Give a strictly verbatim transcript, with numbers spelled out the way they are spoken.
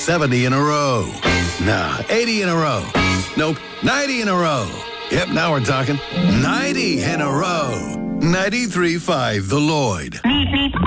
seventy in a row. Nah, eighty in a row. Nope, ninety in a row. Yep, now we're talking. ninety in a row. ninety-three point five The Lloyd.